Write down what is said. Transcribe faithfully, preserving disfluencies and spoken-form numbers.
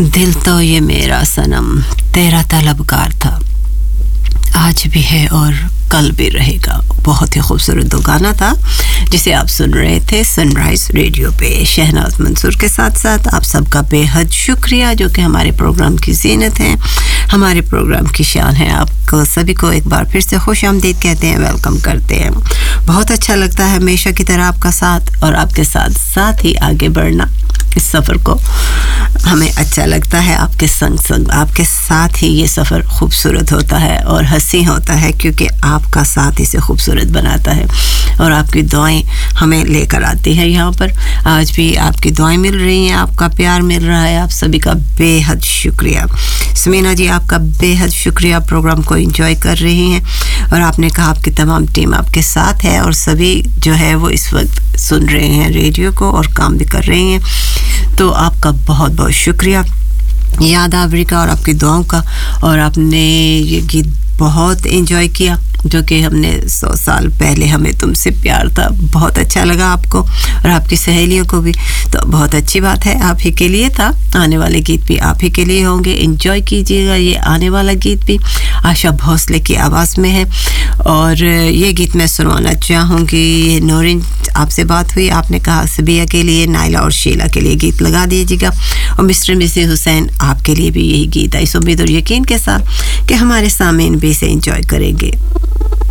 दिल तो ये मेरा सनम तेरा तलबगार था, आज भी है और कल भी रहेगा। बहुत ही खूबसूरत गाना था जिसे आप सुन रहे थे सनराइज रेडियो पे शहनाज मंसूर के साथ साथ। आप सबका बेहद शुक्रिया जो कि हमारे प्रोग्राम की ज़ीनत हैं, हमारे प्रोग्राम की शान है। आपको सभी को एक बार फिर से खुश आमदीद कहते हैं, वेलकम करते हैं। बहुत अच्छा लगता है हमेशा की तरह आपका साथ और आपके साथ साथ ही आगे बढ़ना। इस सफ़र को हमें अच्छा लगता है, आपके संग संग आपके साथ ही ये सफ़र खूबसूरत होता है और हंसी होता है, क्योंकि आपका साथ इसे खूबसूरत बनाता है और आपकी दुआएं हमें लेकर आती हैं यहाँ पर। आज भी आपकी दुआएं मिल रही हैं, आपका प्यार मिल रहा है, आप सभी का बेहद शुक्रिया। समीना जी आपका बेहद शुक्रिया, प्रोग्राम को एंजॉय कर रही हैं और आपने कहा आपकी तमाम टीम आपके साथ है और सभी जो है वो इस वक्त सुन रहे हैं रेडियो को और काम भी कर रही हैं, तो आपका बहुत बहुत शुक्रिया। याद अफ्रीका और आपकी दुआओं का, और आपने ये गीत बहुत एंजॉय किया जो कि हमने सौ साल पहले हमें तुमसे प्यार था, बहुत अच्छा लगा आपको और आपकी सहेलियों को भी, तो बहुत अच्छी बात है। आप ही के लिए था, आने वाले गीत भी आप ही के लिए होंगे, एंजॉय कीजिएगा। ये आने वाला गीत भी आशा भोसले की आवाज़ में है और ये गीत मैं सुनवाना चाहूँगी। नूरिन आपसे बात हुई, आपने कहा सबिया के लिए, नाइला और शीला के लिए गीत लगा दीजिएगा और मिस्टर मिसेस हुसैन आपके लिए भी यही गीत है, इस उम्मीद और यकीन के साथ कि हमारे सामीन भी इसे एंजॉय करेंगे।